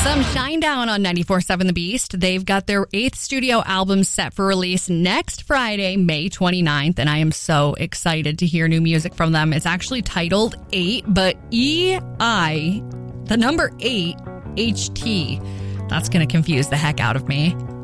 Some Shinedown on 94.7 The Beast. They've got their 8th studio album set for release next Friday, May 29th, and I am so excited to hear new music from them. It's actually titled 8, but E-I, the number 8, H-T. That's going to confuse the heck out of me.